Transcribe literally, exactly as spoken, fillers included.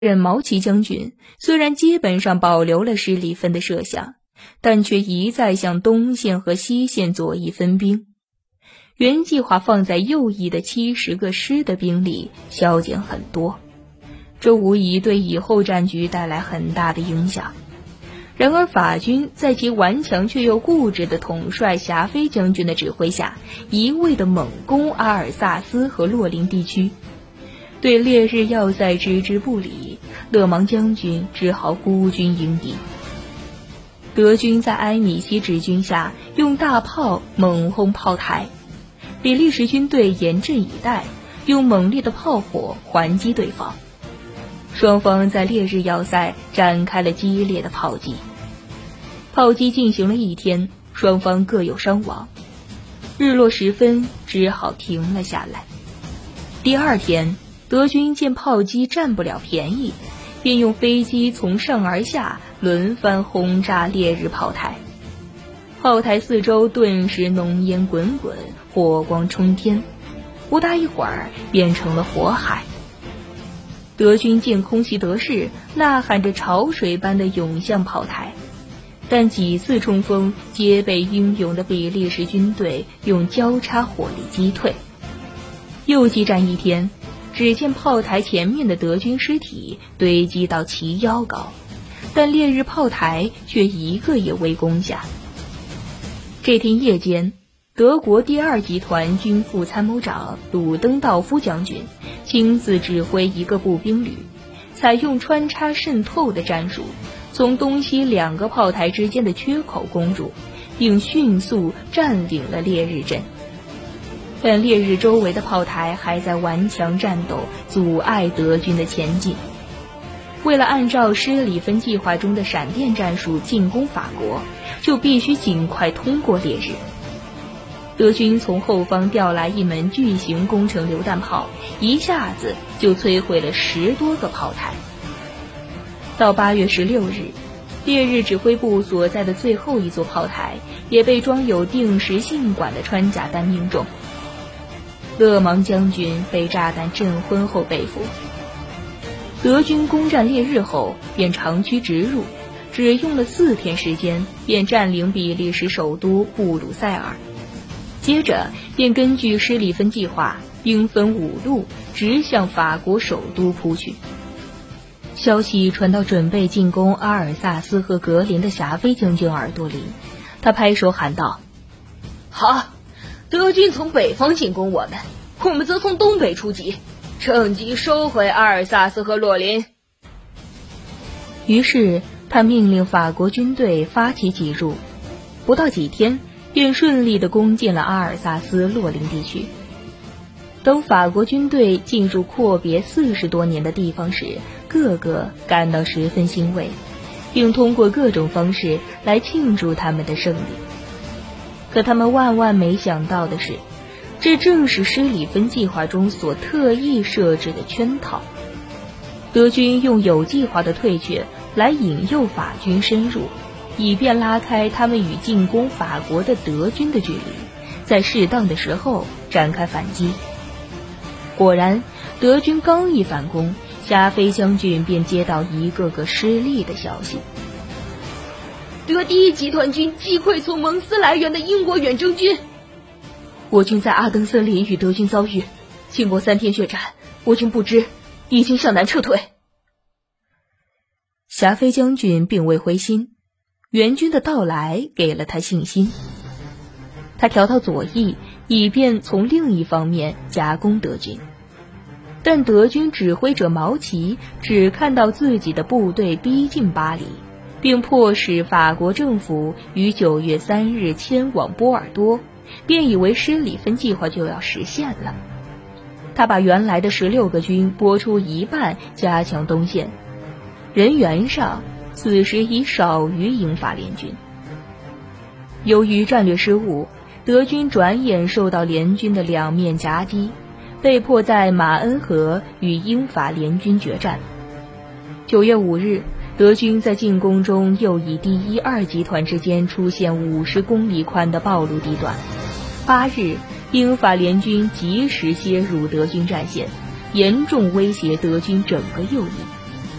任毛奇将军虽然基本上保留了施里芬的设想，但却一再向东线和西线左翼分兵。原计划放在右翼的七十个师的兵力削减很多，这无疑对以后战局带来很大的影响。然而法军在其顽强却又固执的统帅霞飞将军的指挥下，一味地猛攻阿尔萨斯和洛林地区，对烈日要塞置之不理，勒芒将军只好孤军迎敌。德军在埃米西直军下用大炮猛轰炮台，比利时军队严阵以待，用猛烈的炮火还击对方。双方在烈日要塞展开了激烈的炮击。炮击进行了一天，双方各有伤亡。日落时分，只好停了下来。第二天，德军见炮击占不了便宜，便用飞机从上而下轮番轰炸烈日炮台。炮台四周顿时浓烟滚滚，火光冲天，不大一会儿变成了火海。德军见空袭得势，呐喊着潮水般的涌向炮台，但几次冲锋皆被英勇的比利时军队用交叉火力击退。又激战一天，只见炮台前面的德军尸体堆积到齐腰高，但烈日炮台却一个也未攻下。这天夜间，德国第二集团军副参谋长鲁登道夫将军亲自指挥一个步兵旅，采用穿插渗透的战术，从东西两个炮台之间的缺口攻入，并迅速占领了烈日镇。但烈日周围的炮台还在顽强战斗，阻碍德军的前进。为了按照施里芬计划中的闪电战术进攻法国，就必须尽快通过烈日。德军从后方调来一门巨型工程榴弹炮，一下子就摧毁了十多个炮台。到八月十六日，烈日指挥部所在的最后一座炮台也被装有定时信管的穿甲弹命中。勒芒将军被炸弹震昏后被俘。德军攻占烈日后便长驱直入，只用了四天时间便占领比利时首都布鲁塞尔。接着便根据施里芬计划，兵分五路直向法国首都扑去。消息传到准备进攻阿尔萨斯和格林的霞飞将军耳朵里，他拍手喊道：好，德军从北方进攻我们，我们则从东北出击，趁机收回阿尔萨斯和洛林。于是他命令法国军队发起挤入，不到几天便顺利地攻进了阿尔萨斯洛林地区。等法国军队进入阔别四十多年的地方时，个个感到十分欣慰，并通过各种方式来庆祝他们的胜利。可他们万万没想到的是，这正是施里芬计划中所特意设置的圈套。德军用有计划的退却来引诱法军深入，以便拉开他们与进攻法国的德军的距离，在适当的时候展开反击。果然，德军刚一反攻，霞飞将军便接到一个个失利的消息。德第一集团军击溃从蒙斯来源的英国远征军。我军在阿登森林与德军遭遇，经过三天血战，我军不知已经向南撤退。霞飞将军并未灰心，援军的到来给了他信心。他调到左翼，以便从另一方面夹攻德军。但德军指挥者毛奇只看到自己的部队逼近巴黎，并迫使法国政府于九月三日迁往波尔多，便以为施里芬计划就要实现了。他把原来的十六个军拨出一半，加强东线，人员上此时已少于英法联军。由于战略失误，德军转眼受到联军的两面夹击，被迫在马恩河与英法联军决战。九月五日，德军在进攻中又以第一、二集团之间出现五十公里宽的暴露地段。八日，英法联军及时切入德军战线，严重威胁德军整个右翼。